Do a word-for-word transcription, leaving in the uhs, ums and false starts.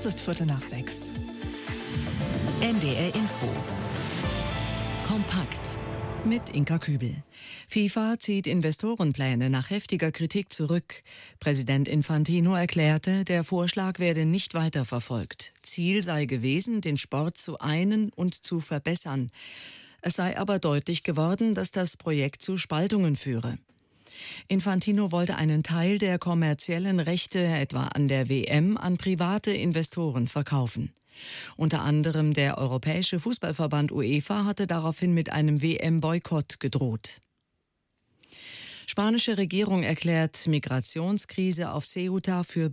Es ist Viertel nach sechs. N D R Info. Kompakt. Mit Inka Kübel. FIFA zieht Investorenpläne nach heftiger Kritik zurück. Präsident Infantino erklärte, der Vorschlag werde nicht weiterverfolgt. Ziel sei gewesen, den Sport zu einen und zu verbessern. Es sei aber deutlich geworden, dass das Projekt zu Spaltungen führe. Infantino wollte einen Teil der kommerziellen Rechte, etwa an der W M, an private Investoren verkaufen. Unter anderem der Europäische Fußballverband UEFA hatte daraufhin mit einem W M-Boykott gedroht. Spanische Regierung erklärt Migrationskrise auf Ceuta für